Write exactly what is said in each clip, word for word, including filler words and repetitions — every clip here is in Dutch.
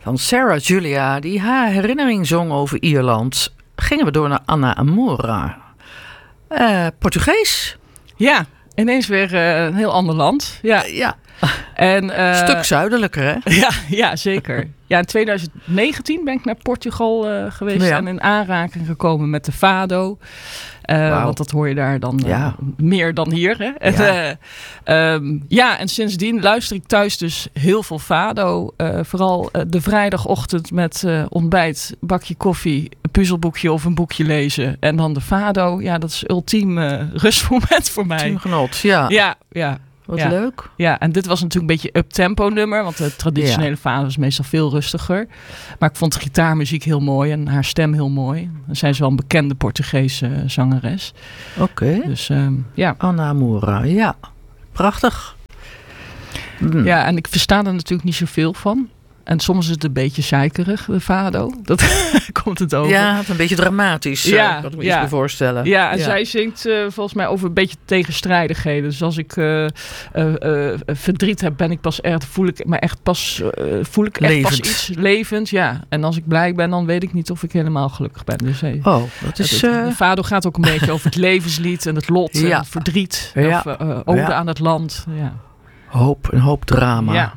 van Sarah Julia, die haar herinnering zong over Ierland, gingen we door naar Ana Amora. Uh, Portugees. Ja, ineens weer uh, een heel ander land. Ja. Uh, ja. En, uh, stuk zuidelijker, hè? Ja, ja, zeker. Ja, in twintig negentien ben ik naar Portugal uh, geweest ja. en in aanraking gekomen met de fado. Uh, wow. Want dat hoor je daar dan uh, ja. meer dan hier. Hè? En, ja. Uh, um, ja, en sindsdien luister ik thuis dus heel veel fado. Uh, vooral uh, de vrijdagochtend met uh, ontbijt, bakje koffie, een puzzelboekje of een boekje lezen. En dan de fado. Ja, dat is ultiem uh, rustmoment voor mij. Ultiem genot, ja. Ja, ja. Wat ja. leuk. Ja, en dit was natuurlijk een beetje up-tempo nummer. Want de traditionele ja. fado is meestal veel rustiger. Maar ik vond de gitaarmuziek heel mooi en haar stem heel mooi. Dan zijn ze wel een bekende Portugese zangeres. Oké. Okay. Dus um, ja. Ana Amora, ja. Prachtig. Mm. Ja, en ik versta er natuurlijk niet zoveel van. En soms is het een beetje zeikerig, de fado. Dat komt het over. Ja, het een beetje dramatisch. Ja, uh, kan ik me ja. iets voorstellen. Ja, en ja. zij zingt uh, volgens mij over een beetje tegenstrijdigheden. Dus als ik uh, uh, uh, verdriet heb, ben ik pas echt, voel ik me echt pas, uh, voel ik echt pas iets levend. Ja. En als ik blij ben, dan weet ik niet of ik helemaal gelukkig ben. Dus, hey, oh, dat is... Uh... De fado gaat ook een beetje over het levenslied en het lot ja. en het verdriet. Ja. Of uh, ode ja. aan het land. Ja. Hoop, een hoop drama. Ja.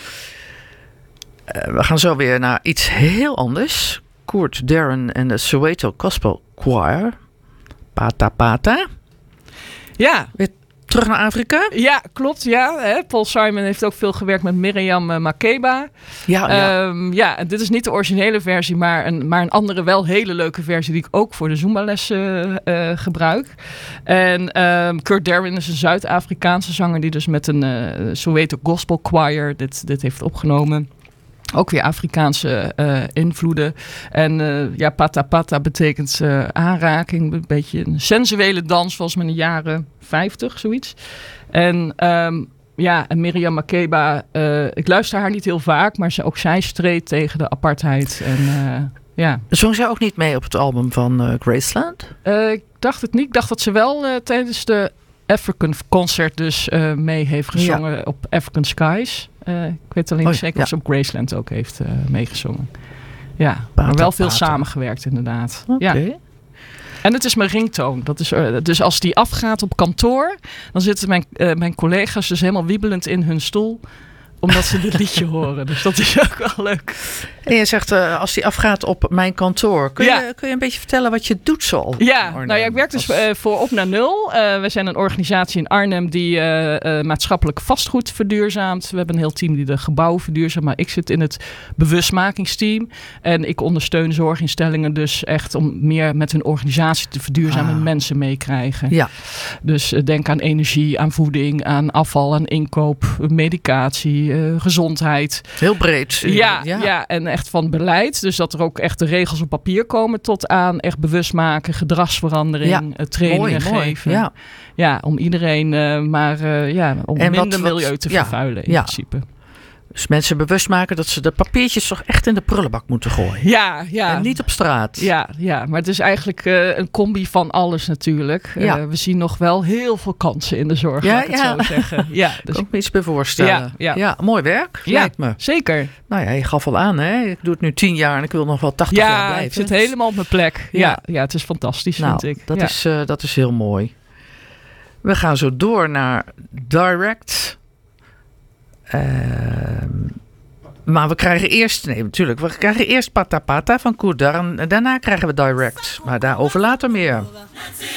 Uh, we gaan zo weer naar iets heel anders. Koert Darren en de Soweto Gospel Choir. Pata Pata. Ja. Weer terug naar Afrika? Ja, klopt. Ja. Hè. Paul Simon heeft ook veel gewerkt met Miriam uh, Makeba. Ja, ja. Um, ja, en dit is niet de originele versie, maar een, maar een andere wel hele leuke versie die ik ook voor de Zumba-lessen uh, gebruik. En um, Koert Darren is een Zuid-Afrikaanse zanger die dus met een uh, Soweto Gospel Choir dit, dit heeft opgenomen. Ook weer Afrikaanse uh, invloeden. En uh, ja, pata pata betekent uh, aanraking. Een beetje een sensuele dans, volgens mij in de jaren vijftig, zoiets. En um, ja, en Miriam Makeba, uh, ik luister haar niet heel vaak, maar ze, ook zij streed tegen de apartheid. En uh, ja. Zong zij ook niet mee op het album van uh, Graceland? Uh, ik dacht het niet. Ik dacht dat ze wel uh, tijdens de African Concert dus uh, mee heeft gezongen ja. op African Skies. Uh, ik weet alleen niet oh, zeker ja. of ze op Graceland ook heeft uh, meegezongen. Ja, pata, maar wel veel pata. samengewerkt inderdaad. Okay. Ja. En het is mijn ringtoon. Dat is, uh, dus als die afgaat op kantoor, dan zitten mijn, uh, mijn collega's dus helemaal wiebelend in hun stoel, omdat ze dit liedje horen. Dus dat is ook wel leuk. En je zegt, uh, als die afgaat op mijn kantoor. Kun, ja. je, kun je een beetje vertellen wat je doet zo? Ja, Arnhem, nou ja, ik werk dus als... uh, voor Op naar Nul. Uh, we zijn een organisatie in Arnhem die uh, uh, maatschappelijk vastgoed verduurzaamt. We hebben een heel team die de gebouwen verduurzaamt. Maar ik zit in het bewustmakingsteam. En ik ondersteun zorginstellingen dus echt om meer met hun organisatie te verduurzamen. Ah. En mensen meekrijgen. Ja. Dus uh, denk aan energie, aan voeding, aan afval, aan inkoop, medicatie, uh, gezondheid. Heel breed. Ja, ja. ja, en echt van beleid. Dus dat er ook echt de regels op papier komen tot aan echt bewust maken, gedragsverandering, ja. trainingen mooi, geven. Mooi, ja. ja, om iedereen uh, maar uh, ja, om en minder wat, milieu te ja, vervuilen in ja. principe. Dus mensen bewust maken dat ze de papiertjes toch echt in de prullenbak moeten gooien. Ja, ja. En niet op straat. Ja, ja, maar het is eigenlijk uh, een combi van alles natuurlijk. Ja. Uh, we zien nog wel heel veel kansen in de zorg, ja, laat ik het ja. zo zeggen. Ja, dus ik me iets bij voorstellen. Ja, ja. ja, mooi werk, ja, lijkt me. Zeker. Nou ja, je gaf al aan, hè? Ik doe het nu tien jaar en ik wil nog wel tachtig ja, jaar blijven. Ja, ik zit dus helemaal op mijn plek. Ja, ja, ja het is fantastisch, nou, vind ik. Dat, ja. is, uh, dat is heel mooi. We gaan zo door naar Direct. Uh, maar we krijgen eerst... Nee, natuurlijk. We krijgen eerst Pata Pata van Koert Darren. En daarna krijgen we Direct. Maar daarover later meer.